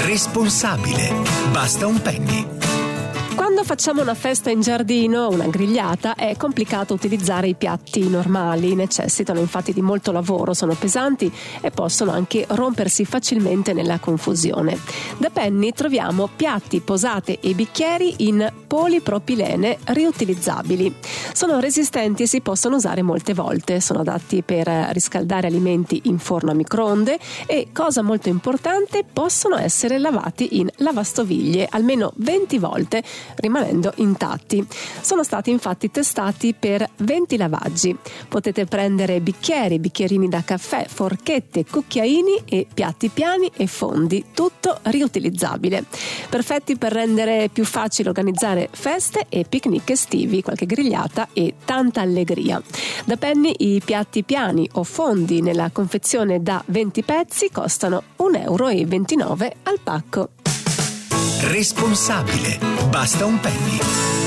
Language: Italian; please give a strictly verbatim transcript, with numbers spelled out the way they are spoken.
Responsabile. Basta un penny. Quando facciamo una festa in giardino, una grigliata, è complicato utilizzare i piatti normali, necessitano infatti di molto lavoro, sono pesanti e possono anche rompersi facilmente nella confusione. Da Penny troviamo piatti, posate e bicchieri in polipropilene riutilizzabili. Sono resistenti e si possono usare molte volte, sono adatti per riscaldare alimenti in forno a microonde e, cosa molto importante, possono essere lavati in lavastoviglie almeno venti volte, rimanendo intatti. Sono stati infatti testati per venti lavaggi. Potete prendere bicchieri, bicchierini da caffè, forchette, cucchiaini e piatti piani e fondi, tutto riutilizzabile. Perfetti per rendere più facile organizzare feste e picnic estivi, qualche grigliata e tanta allegria. Da Penny i piatti piani o fondi nella confezione da venti pezzi costano un euro e ventinove al pacco. Responsabile. Basta un penny.